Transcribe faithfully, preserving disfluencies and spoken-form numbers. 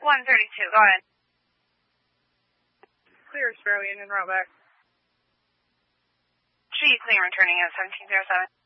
one thirty-two, go ahead. Clear Sparrow Union, route back. G, clear, returning at seventeen oh seven.